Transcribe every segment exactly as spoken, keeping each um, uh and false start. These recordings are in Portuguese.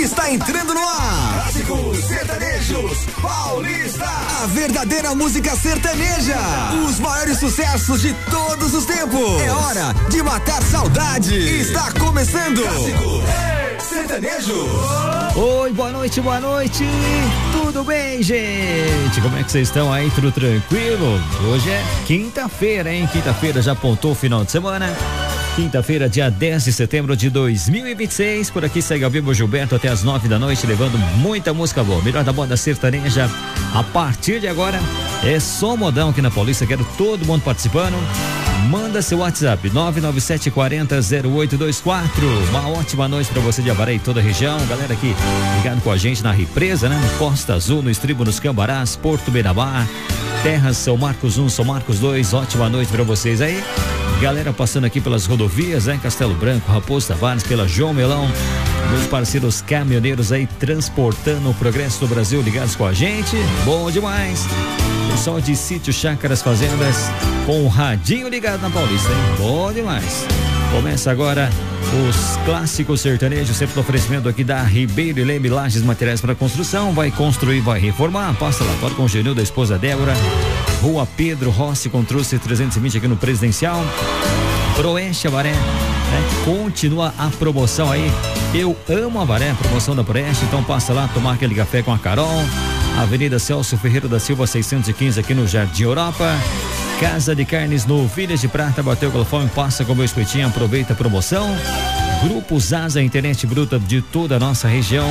está entrando no ar. Clássicos Sertanejos Paulista. A verdadeira música sertaneja. Os maiores sucessos de todos os tempos. É hora de matar saudade. Está começando. Clássico Sertanejo. Oi, boa noite, boa noite. Tudo bem, gente? Como é que vocês estão aí? Tudo tranquilo? Hoje é quinta-feira, hein? Quinta-feira já apontou o final de semana. Quinta-feira, dia dez de setembro de dois mil e vinte e seis. Por aqui segue ao vivo Gilberto até as nove da noite, levando muita música boa. Melhor da banda sertaneja. A partir de agora é só modão aqui na Paulista. Quero todo mundo participando. Manda seu WhatsApp nove nove sete quatro zero zero oito dois quatro. Uma ótima noite para você de Avaré e toda a região. Galera aqui ligado com a gente na Represa, né? Costa Azul, no Estribo, nos Cambarás, Porto Beira-Mar, Terras, São Marcos um, São Marcos dois. Ótima noite para vocês aí. Galera passando aqui pelas rodovias, né? Castelo Branco, Raposo Tavares, pela João Melão. Meus parceiros caminhoneiros aí transportando o progresso do Brasil ligados com a gente. Bom demais. Pessoal de Sítio, Chácaras, Fazendas com o radinho ligado na Paulista, hein? Bom demais. Começa agora os clássicos sertanejos, sempre no oferecimento aqui da Ribeiro e Leme Lajes, materiais para construção. Vai construir, vai reformar. Passa lá, fora com o Genil da esposa Débora. Rua Pedro Rossi, com Truce trezentos e vinte aqui no Presidencial. Proeste Avaré, né? Continua a promoção aí. Eu amo Avaré, promoção da Proeste. Então passa lá, tomar aquele café com a Carol. Avenida Celso Ferreira da Silva seiscentos e quinze aqui no Jardim Europa. Casa de Carnes no Vilhas de Prata, bateu o galofão, passa com o meu espetinho, aproveita a promoção. Grupo Zaza, internet bruta de toda a nossa região.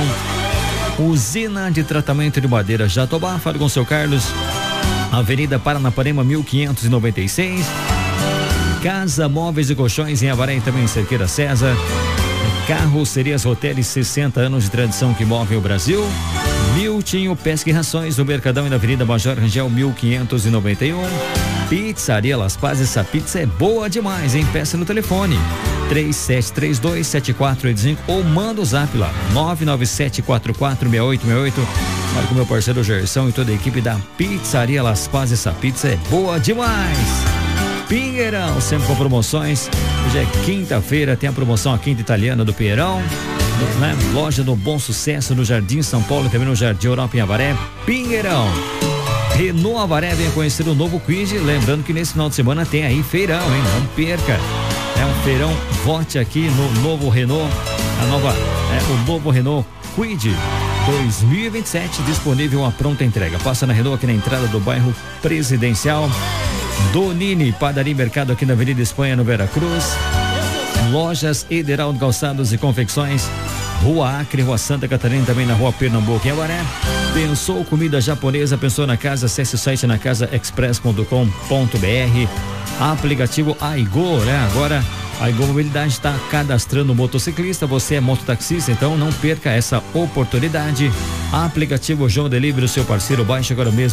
Usina de tratamento de madeira Jatobá, fala com o seu Carlos. Avenida Paranapanema mil quinhentos e noventa e seis. Casa Móveis e Colchões em Avaré e também em Cerqueira César. Carrocerias Hotéis, sessenta anos de tradição que move o Brasil. Miltinho Pesca e Rações no Mercadão e na Avenida Major Rangel mil quinhentos e noventa e um. Pizzaria Las Paz, essa pizza é boa demais, hein? Peça no telefone três sete três dois sete quatro oito cinco ou manda o zap lá nove nove sete quatro quatro seis oito seis oito. Fala com o meu parceiro Gerson e toda a equipe da Pizzaria Las Paz, essa pizza é boa demais. Pinheirão, sempre com promoções. Hoje é quinta-feira, tem a promoção a Quinta Italiana do Pinheirão, né? Loja do Bom Sucesso no Jardim São Paulo e também no Jardim Europa em Avaré. Pinheirão. Renault Avaré, venha conhecer o novo Quid. Lembrando que nesse final de semana tem aí feirão, hein? Não perca. É um feirão, vote aqui no novo Renault. A nova, é, o novo Renault Quid dois mil e vinte e sete, disponível a pronta entrega. Passa na Renault aqui na entrada do bairro Presidencial. Donini, padaria e mercado aqui na Avenida Espanha, no Vera Cruz. Lojas Ederaldo Calçados e Confecções, Rua Acre, Rua Santa Catarina, também na Rua Pernambuco em Avaré. Pensou comida japonesa, pensou na casa, acesse o site na casa express ponto com ponto br. Aplicativo Aigo, né? Agora a Aigo Mobilidade está cadastrando motociclista, você é mototaxista, então não perca essa oportunidade. Aplicativo João Delivery, o seu parceiro, baixe agora mesmo.